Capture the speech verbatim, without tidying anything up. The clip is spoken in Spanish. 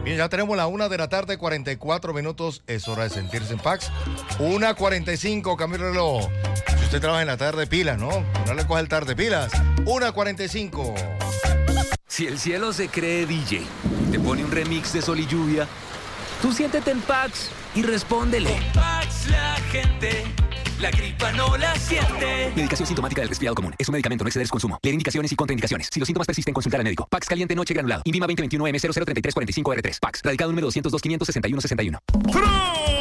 Bien, ya tenemos la una de la tarde, cuarenta y cuatro minutos. Es hora de sentirse en Pax. una cuarenta y cinco, cambio el reloj. Si usted trabaja en la tarde, pilas, ¿no? No le coge el tarde, pilas. una cuarenta y cinco. Si el cielo se cree D J, te pone un remix de Sol y Lluvia, tú siéntete en Pax y respóndele. Con Pax la gente, la gripa no la siente. Medicación sintomática del resfriado común. Es un medicamento, no exceder su consumo. Leer indicaciones y contraindicaciones. Si los síntomas persisten, consultar al médico. Pax caliente noche granulado. Invima veinte veintiuno M cero cero treinta y tres cuarenta y cinco R tres. Pax. Radicado número doscientos dos quinientos sesenta y uno sesenta y uno.